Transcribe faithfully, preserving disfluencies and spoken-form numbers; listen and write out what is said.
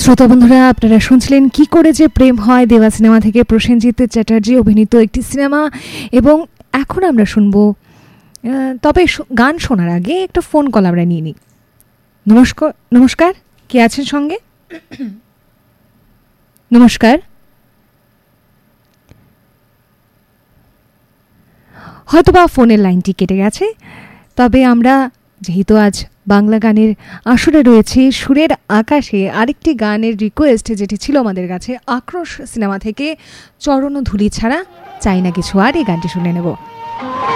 শ্রোতা বন্ধুরা, আপনারা শুনছিলেন কি করে যে প্রেম হয় দেওয়া সিনেমা থেকে প্রসেনজিৎ চ্যাটার্জি অভিনীত একটি সিনেমা। এবং এখন আমরা শুনবো, তবে গান শোনার আগে একটা ফোন কল আমরা নিয়ে নিই। নমস্কার নমস্কার কে আছেন সঙ্গে? নমস্কার। হয়তোবা ফোনের লাইনটি কেটে গেছে, তবে আমরা যেহেতু আজ বাংলা গানের আসরে রয়েছে, সুরের আকাশে আরেকটি গানের রিকোয়েস্ট যেটি ছিল আমাদের কাছে আক্রোশ সিনেমা থেকে চরণ ধুলি ছাড়া চাই না কিছু আর, এই গানটি শুনে নেব।